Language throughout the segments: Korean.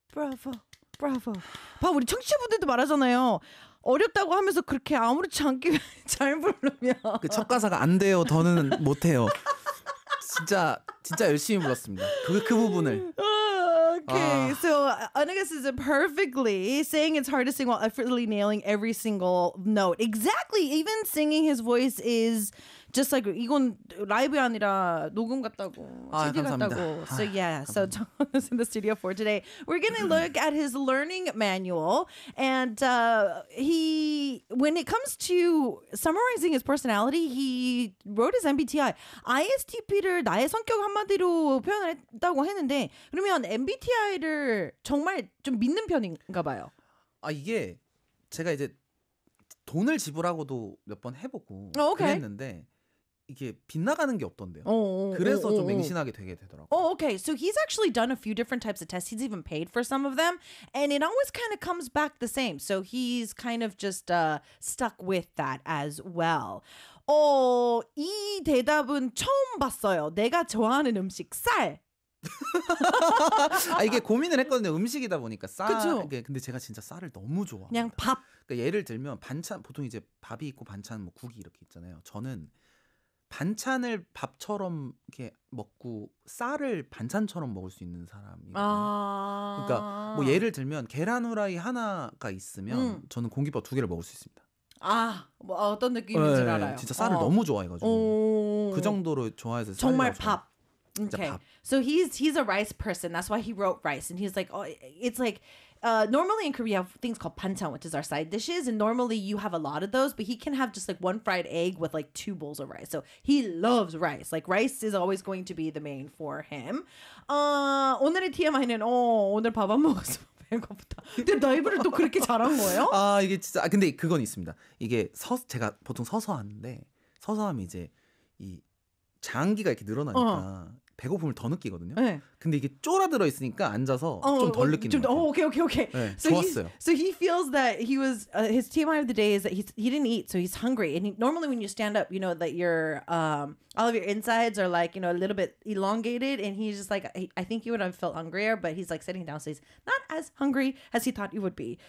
브라보, 브라보. 봐, 우리 청취자분들도 말하잖아요. 어렵다고 하면서 그렇게 아무렇지 않게 잘 부르면 그 첫 가사가 안 돼요. 더는 못 해요. 진짜 열심히 불렀습니다. 그 부분을. Okay, so Annika says it perfectly, saying it's hard to sing while effortlessly nailing every single note. Exactly. Even singing his voice is just like 이건 라이브 아니라 녹음 같다고, CD 감사합니다. 같다고. So yeah, so John is in the studio for today. We're gonna look at his learning manual, and when it comes to summarizing his personality, he wrote his MBTI. ISTP를 나의 성격 한마디로 표현을 했다고 했는데, 그러면 MBTI를 정말 좀 믿는 편인가 봐요. 이게 제가 이제 돈을 지불하고도 몇 번 해보고 그랬는데 이게 빗나가는 게 없던데요. 그래서 좀 맹신하게 되게 되더라고요. Oh, okay. So he's actually done a few different types of tests. He's even paid for some of them. And it always kind of comes back the same. So he's kind of just stuck with that as well. 이 대답은 처음 봤어요. 내가 좋아하는 음식, 쌀. 이게 고민을 했거든요. 음식이다 보니까 쌀. 그쵸? 근데 제가 진짜 쌀을 너무 좋아합니다. 그냥 밥. 그러니까 예를 들면 반찬, 보통 이제 밥이 있고 반찬, 뭐 국이 이렇게 있잖아요. 저는 반찬을 밥처럼 이렇게 먹고 쌀을 반찬처럼 먹을 수 있는 사람이거든요. 그러니까 뭐 예를 들면 계란 후라이 하나가 있으면 저는 공깃밥 2개를 먹을 수 있습니다. 뭐 어떤 느낌인지 알아요. 진짜 쌀을 너무 좋아해가지고 그 정도로 좋아해서 정말 밥. Okay. 밥. So he's a rice person. That's why he wrote rice. And he's like, it's like normally in Korea, we have things called banchan, which is our side dishes. And normally you have a lot of those, but he can have just like one fried egg with like 2 bowls of rice. So he loves rice. Like rice is always going to be the main for him. 오늘의 TMI는 오늘 밥 안 먹었어. 배고프다. 근데 라이브를 또 그렇게 잘한 거예요? 이게 진짜 근데 그건 있습니다. 이게 제가 보통 서서 하는데 서서 하면 이제 이 장기가 이렇게 늘어나니까 배고픔을 더 느끼거든요. 네. 근데 이게 쫄아들어 있으니까 앉아서 좀 덜 느끼는 것 같아요. Okay. 네, So 좋았어요. so he feels that he was his TMI of the day is that he didn't eat, so he's hungry. And normally when you stand up, you know that your all of your insides are like, you know, a little bit elongated, and he's just like, I think he would have felt hungrier, but he's like sitting down, so he's not as hungry as he thought he would be.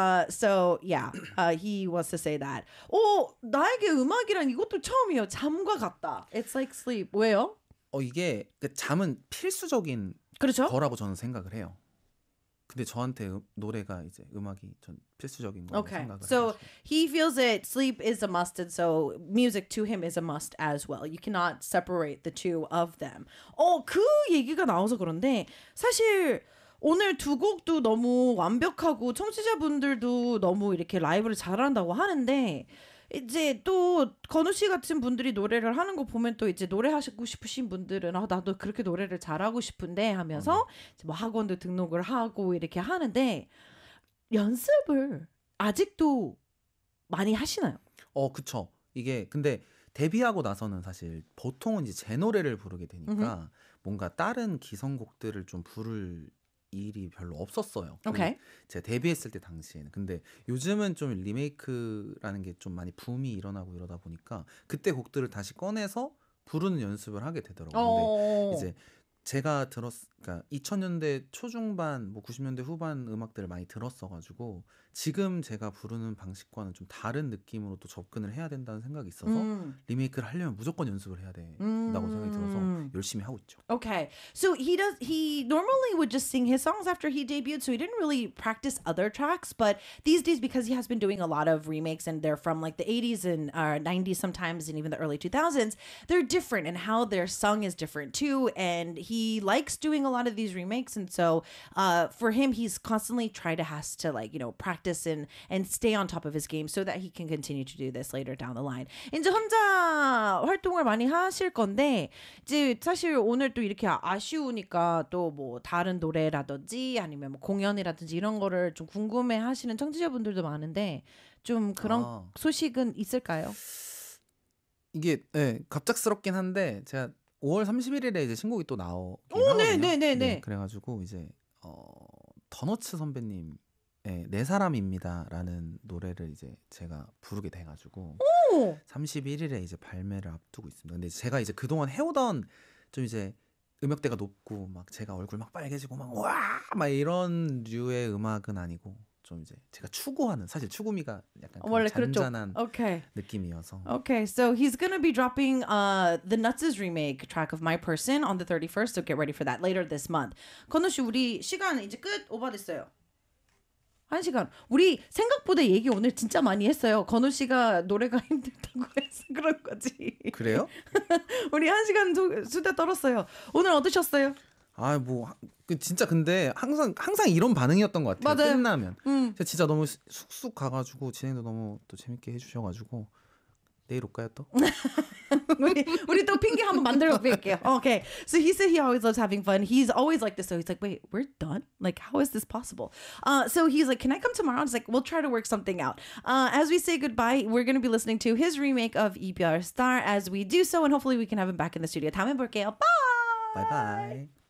So yeah, he wants to say that. 나에게 음악이란 이것도 처음이에요. 잠과 같다. It's like sleep. 왜요? 이게 잠은 필수적인 그렇죠? 거라고 저는 생각을 해요. 근데 저한테 노래가 이제 음악이 전 필수적인 거라고 생각을 해요. So he feels that sleep is a must, and so music to him is a must as well. You cannot separate the two of them. 그 얘기가 나와서 그런데 사실 오늘 두 곡도 너무 완벽하고 청취자분들도 너무 이렇게 라이브를 잘한다고 하는데 이제 또 건우 씨 같은 분들이 노래를 하는 거 보면 또 이제 노래하시고 싶으신 분들은 나도 그렇게 노래를 잘하고 싶은데 하면서 이제 뭐 학원도 등록을 하고 이렇게 하는데 연습을 아직도 많이 하시나요? 그쵸. 이게 근데 데뷔하고 나서는 사실 보통은 이제 제 노래를 부르게 되니까 뭔가 다른 기성곡들을 좀 부를 일이 별로 없었어요. 오케이. 제가 데뷔했을 때 당시에는. 근데 요즘은 좀 리메이크라는 게 좀 많이 붐이 일어나고 이러다 보니까 그때 곡들을 다시 꺼내서 부르는 연습을 하게 되더라고요. 근데 이제 제가 그러니까 2000년대 초중반, 뭐 90년대 후반 음악들을 많이 들었어가지고 지금 제가 부르는 방식과는 좀 다른 느낌으로 또 접근을 해야 된다는 생각이 있어서 리메이크를 하려면 무조건 연습을 해야 된다고 생각이 들어서 열심히 하고 있죠. Okay. So he normally would just sing his songs after he debuted, so he didn't really practice other tracks, but these days because he has been doing a lot of remakes and they're from like the 80s and 90s sometimes and even the early 2000s, they're different and how they're sung is different too, and he likes doing a lot of these remakes, and so for him he's constantly has to like, you know, practice and stay on top of his game so that he can continue to do this later down the line. 이제 혼자 활동을 많이 하실 건데 이제 사실 오늘 또 이렇게 아쉬우니까 또 뭐 다른 노래라든지 아니면 뭐 공연이라든지 이런 거를 좀 궁금해 하시는 청취자분들도 많은데 좀 그런 소식은 있을까요? 이게 갑작스럽긴 한데 제가 5월 31일에 이제 신곡이 또 나오긴 하거든요. 네. 그래가지고 이제 더너츠 선배님 네 사람입니다라는 노래를 이제 제가 부르게 돼가지고 31일에 이제 발매를 앞두고 있습니다. 근데 제가 이제 그동안 해오던 좀 이제 음역대가 높고 막 제가 얼굴 막 빨개지고 막 와 막 이런 류의 음악은 아니고 좀 이제 제가 추구하는 사실 추구미가 약간 원래 그런 그렇죠. 잔잔한 Okay. 느낌이어서 Okay, so he's gonna be dropping the Nuts' remake track of My Person on the 31st, so get ready for that later this month. 건우 씨, 우리 시간 이제 끝 오버됐어요. 1시간. 우리 생각보다 얘기 오늘 진짜 많이 했어요. 건우 씨가 노래가 힘들다고 해서 그런 거지. 그래요? 우리 1시간 수다 떨었어요. 오늘 어떠셨어요? 아, 진짜 근데 항상 이런 반응이었던 것 같아요. 맞아요. 끝나면. 진짜 너무 쑥쑥 가가지고 진행도 너무 또 재밌게 해주셔가지고 내일 올까요 또? 우리 또 핑계 한번 만들어 볼게요. Okay. So he said he always loves having fun. He's always like this. So he's like, wait, we're done? Like, how is this possible? So he's like, can I come tomorrow? I was like, we'll try to work something out. As we say goodbye, we're going to be listening to his remake of EBR Star as we do so. And hopefully we can have him back in the studio. 다음에 볼게요. Bye! 바이바이.